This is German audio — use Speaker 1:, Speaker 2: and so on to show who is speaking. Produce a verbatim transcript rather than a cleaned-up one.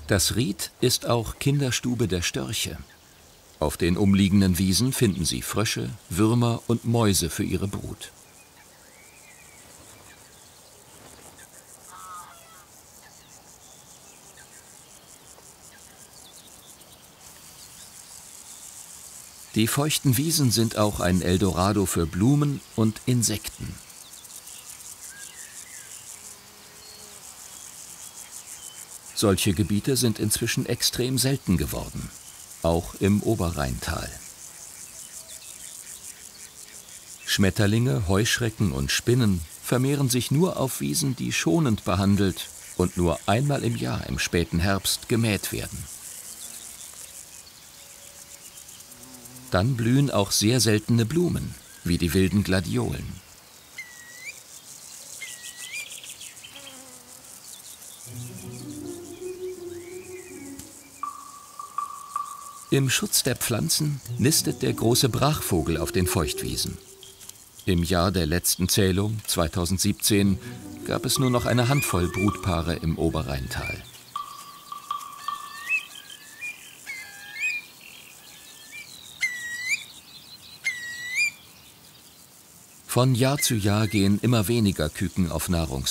Speaker 1: Das Ried ist auch Kinderstube der Störche. Auf den umliegenden Wiesen finden sie Frösche, Würmer und Mäuse für ihre Brut. Die feuchten Wiesen sind auch ein Eldorado für Blumen und Insekten. Solche Gebiete sind inzwischen extrem selten geworden, auch im Oberrheintal. Schmetterlinge, Heuschrecken und Spinnen vermehren sich nur auf Wiesen, die schonend behandelt und nur einmal im Jahr im späten Herbst gemäht werden. Dann blühen auch sehr seltene Blumen, wie die wilden Gladiolen. Im Schutz der Pflanzen nistet der große Brachvogel auf den Feuchtwiesen. Im Jahr der letzten Zählung, zweitausendsiebzehn, gab es nur noch eine Handvoll Brutpaare im Oberrheintal. Von Jahr zu Jahr gehen immer weniger Küken auf Nahrungssuche.